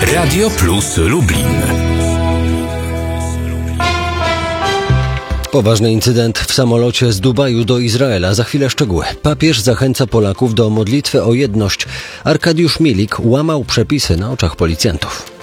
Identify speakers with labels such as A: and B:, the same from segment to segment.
A: Radio Plus Lublin.
B: Poważny incydent w samolocie z Dubaju do Izraela. Za chwilę szczegóły. Papież zachęca Polaków do modlitwy o jedność. Arkadiusz Milik łamał przepisy na oczach policjantów.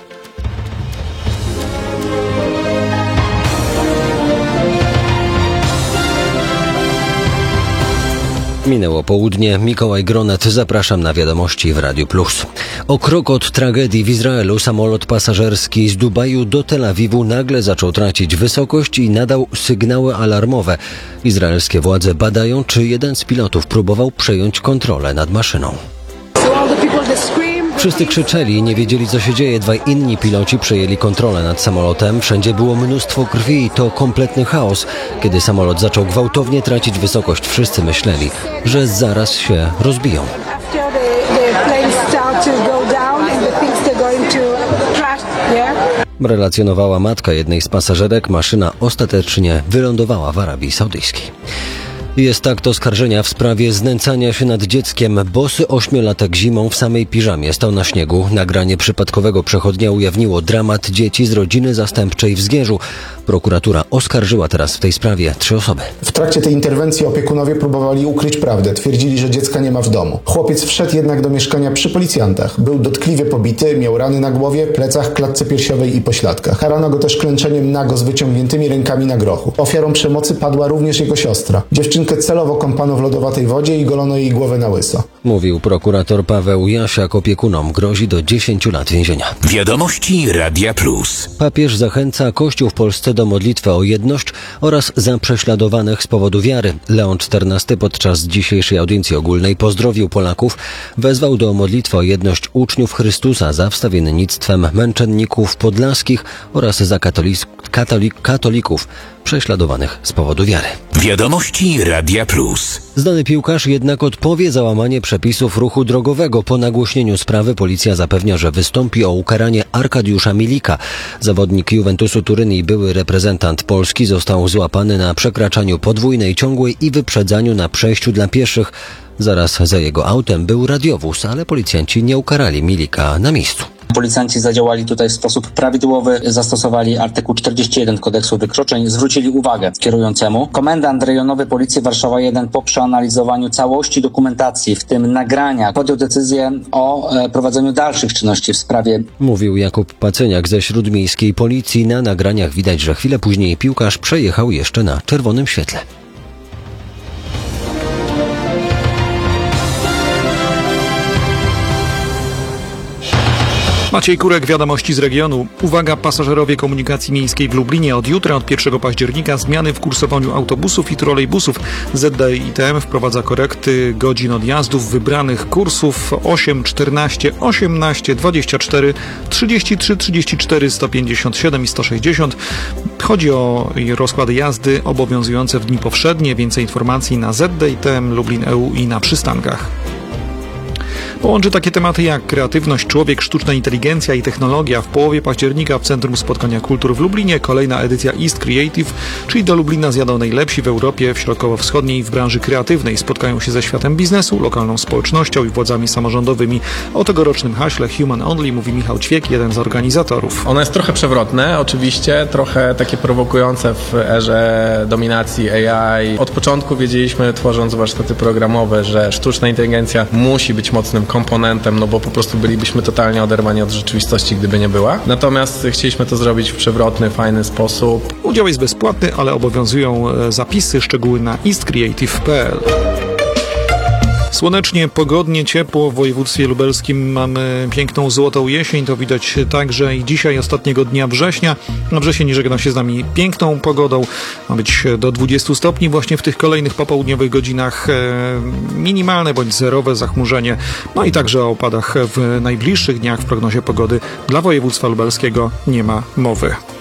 B: Minęło południe. Mikołaj Gronet. Zapraszam na wiadomości w Radiu Plus. O krok od tragedii w Izraelu samolot pasażerski z Dubaju do Tel Awiwu nagle zaczął tracić wysokość i nadał sygnały alarmowe. Izraelskie władze badają, czy jeden z pilotów próbował przejąć kontrolę nad maszyną. Wszyscy krzyczeli, nie wiedzieli, co się dzieje. Dwaj inni piloci przejęli kontrolę nad samolotem. Wszędzie było mnóstwo krwi i to kompletny chaos. Kiedy samolot zaczął gwałtownie tracić wysokość, wszyscy myśleli, że zaraz się rozbiją. Relacjonowała matka jednej z pasażerek. Maszyna ostatecznie wylądowała w Arabii Saudyjskiej. Jest akt oskarżenia w sprawie znęcania się nad dzieckiem. Bosy 8-latek zimą w samej piżamie stał na śniegu. Nagranie przypadkowego przechodnia ujawniło dramat dzieci z rodziny zastępczej w Zgierzu. Prokuratura oskarżyła teraz w tej sprawie 3 osoby.
C: W trakcie tej interwencji opiekunowie próbowali ukryć prawdę. Twierdzili, że dziecka nie ma w domu. Chłopiec wszedł jednak do mieszkania przy policjantach. Był dotkliwie pobity, miał rany na głowie, plecach, klatce piersiowej i pośladkach. Karano go też klęczeniem nago z wyciągniętymi rękami na grochu. Ofiarą przemocy padła również jego siostra. Dziewczynkę celowo kąpano w lodowatej wodzie i golono jej głowę na łyso. Mówił prokurator Paweł Jasiak. Opiekunom grozi do 10 lat więzienia.
A: Wiadomości Radia Plus.
B: Papież zachęca Kościół w Polsce do modlitwy o jedność oraz za prześladowanych z powodu wiary. Leon XIV podczas dzisiejszej audiencji ogólnej pozdrowił Polaków, wezwał do modlitwy o jedność uczniów Chrystusa za wstawiennictwem męczenników podlaskich oraz za katolików prześladowanych z powodu wiary.
A: Wiadomości Radia Plus.
B: Znany piłkarz jednak odpowie za łamanie przepisów ruchu drogowego. Po nagłośnieniu sprawy policja zapewnia, że wystąpi o ukaranie Arkadiusza Milika. Zawodnik Juventusu Turyn i były reprezentant Polski został złapany na przekraczaniu podwójnej ciągłej i wyprzedzaniu na przejściu dla pieszych. Zaraz za jego autem był radiowóz, ale policjanci nie ukarali Milika na miejscu.
D: Policjanci zadziałali tutaj w sposób prawidłowy, zastosowali artykuł 41 kodeksu wykroczeń, zwrócili uwagę kierującemu. Komendant rejonowy Policji Warszawa 1 po przeanalizowaniu całości dokumentacji, w tym nagrania, podjął decyzję o prowadzeniu dalszych czynności w sprawie.
B: Mówił Jakub Pacyniak ze śródmiejskiej policji. Na nagraniach widać, że chwilę później piłkarz przejechał jeszcze na czerwonym świetle.
E: Maciej Kurek, wiadomości z regionu. Uwaga, pasażerowie komunikacji miejskiej w Lublinie. Od jutra, od 1 października zmiany w kursowaniu autobusów i trolejbusów. ZDITM wprowadza korekty godzin odjazdów wybranych kursów 8, 14, 18, 24, 33, 34, 157 i 160. Chodzi o rozkłady jazdy obowiązujące w dni powszednie. Więcej informacji na ZDITM, Lublin EU i na przystankach. Połączy takie tematy jak kreatywność, człowiek, sztuczna inteligencja i technologia. W połowie października w Centrum Spotkania Kultur w Lublinie kolejna edycja East Creative, czyli do Lublina zjadą najlepsi w Europie, w Środkowo-Wschodniej w branży kreatywnej. Spotkają się ze światem biznesu, lokalną społecznością i władzami samorządowymi. O tegorocznym haśle Human Only mówi Michał Ćwiek, jeden z organizatorów.
F: Ono jest trochę przewrotne, oczywiście, trochę takie prowokujące w erze dominacji AI. Od początku wiedzieliśmy, tworząc warsztaty programowe, że sztuczna inteligencja musi być mocnym komponentem, no bo po prostu bylibyśmy totalnie oderwani od rzeczywistości, gdyby nie była. Natomiast chcieliśmy to zrobić w przewrotny, fajny sposób.
E: Udział jest bezpłatny, ale obowiązują zapisy, szczegóły na eastcreative.pl. Słonecznie, pogodnie, ciepło. W województwie lubelskim mamy piękną złotą jesień. To widać także i dzisiaj, ostatniego dnia września. No, wrzesień żegna się z nami piękną pogodą. Ma być do 20 stopni właśnie w tych kolejnych popołudniowych godzinach. Minimalne bądź zerowe zachmurzenie. No i także o opadach w najbliższych dniach w prognozie pogody dla województwa lubelskiego nie ma mowy.